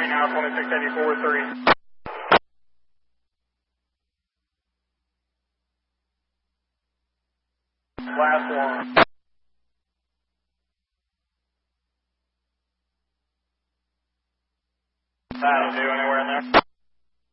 now, 2684-3. Last one. That'll do, anywhere in there.